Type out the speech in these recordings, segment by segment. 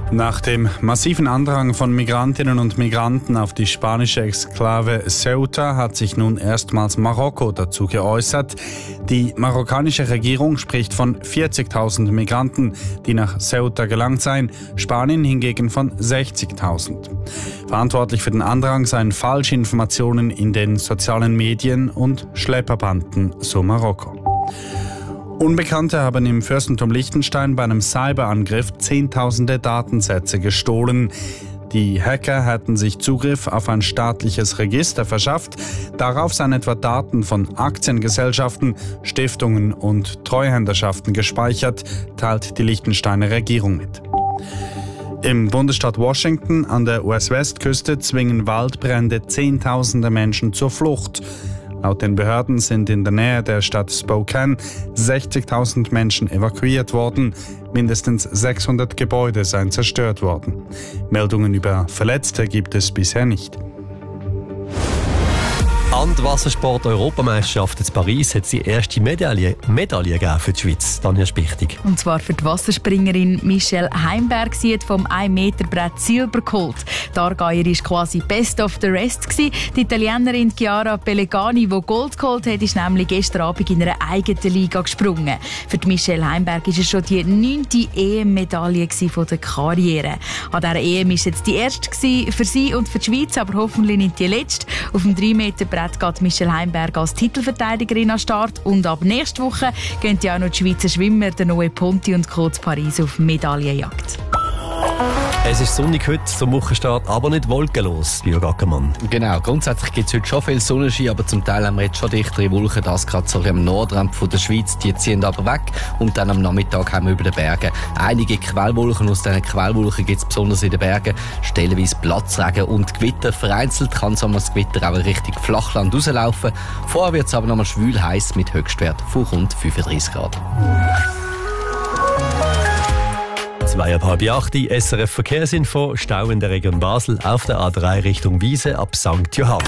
Nach dem massiven Andrang von Migrantinnen und Migranten auf die spanische Exklave Ceuta hat sich nun erstmals Marokko dazu geäußert. Die marokkanische Regierung spricht von 40.000 Migranten, die nach Ceuta gelangt seien, Spanien hingegen von 60.000. Verantwortlich für den Andrang seien Falschinformationen in den sozialen Medien und Schlepperbanden, so Marokko. Unbekannte haben im Fürstentum Liechtenstein bei einem Cyberangriff Zehntausende Datensätze gestohlen. Die Hacker hätten sich Zugriff auf ein staatliches Register verschafft. Darauf seien etwa Daten von Aktiengesellschaften, Stiftungen und Treuhänderschaften gespeichert, teilt die Liechtensteiner Regierung mit. Im Bundesstaat Washington an der US-Westküste zwingen Waldbrände Zehntausende Menschen zur Flucht. Laut den Behörden sind in der Nähe der Stadt Spokane 60.000 Menschen evakuiert worden. Mindestens 600 Gebäude seien zerstört worden. Meldungen über Verletzte gibt es bisher nicht. An der Wassersport-Europameisterschaft in Paris hat es die erste Medaille gegeben für die Schweiz. Tanja Spichtig. Und zwar für die Wasserspringerin Michelle Heimberg. Sie hat vom 1-Meter-Brett Silber geholt. Die Aargauerin war quasi best of the rest. Die Italienerin Chiara Pellegani, die Gold geholt hat, ist nämlich gestern Abend in einer eigenen Liga gesprungen. Für die Michelle Heimberg ist es schon die 9. EM-Medaille der Karriere. An dieser EM war es jetzt die erste für sie und für die Schweiz, aber hoffentlich nicht die letzte. Auf dem 3-Meter-Brett geht Michelle Heimberg als Titelverteidigerin an den Start und ab nächste Woche gehen ja auch noch die Schweizer Schwimmer, der Noe Ponti und Co. Paris auf Medaillenjagd. Es ist sonnig heute zum Wochenstart, aber nicht wolkenlos, Jürg Ackermann. Genau, grundsätzlich gibt es heute schon viel Sonnenschein, aber zum Teil haben wir jetzt schon dichtere Wolken, das gerade so am Nordrand von der Schweiz, die ziehen aber weg und dann am Nachmittag haben wir über den Bergen einige Quellwolken. Aus diesen Quellwolken gibt es besonders in den Bergen stellenweise Platzregen und Gewitter. Vereinzelt kann so das Gewitter auch in Richtung Flachland rauslaufen. Vorher wird es aber noch mal schwül heiß mit Höchstwert von rund 35 Grad. 7:30, SRF Verkehrsinfo, Stau in der Region Basel auf der A3 Richtung Wiese ab St. Johann.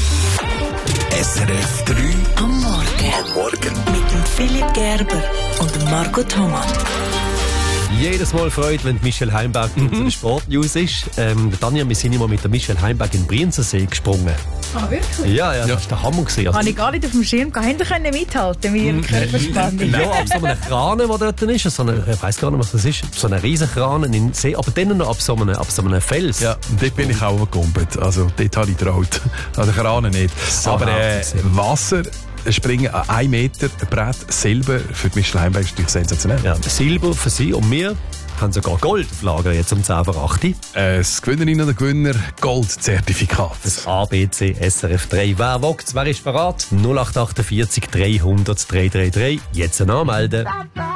SRF 3 am Morgen. Mit dem Philipp Gerber und dem Marco Thomas. Jedes Mal Freude, wenn Michelle Heimberg in der Sportnews ist. Tanja, wir sind immer mit der Michelle Heimberg in den Brienzensee gesprungen. Ah, wirklich? Ja, das war der Hammer. Also, habe ich gar nicht auf dem Schirm gehabt. Hätten Sie mithalten mit Ihrer Körperspannung? Ja, ab so einem Kran, der dort ist, ich weiss gar nicht, was das ist, so einen riesen Kran in den See, aber dann noch ab so einem Fels. Ja, dort bin ich auch gekumpelt. Also dort habe ich getraut. Also Kranen nicht. So aber Wasser springen an 1 Meter Brett Silber für die Michelle Heimberg ist natürlich sensationell. Ja, Silber für sie und wir haben sogar Gold auf Lager jetzt um 10:08. Das Gewinnerinnen und Gewinner Goldzertifikat. Das ABC SRF 3. Wer wagt, wer ist bereit? 0848 300 333. Jetzt anmelden.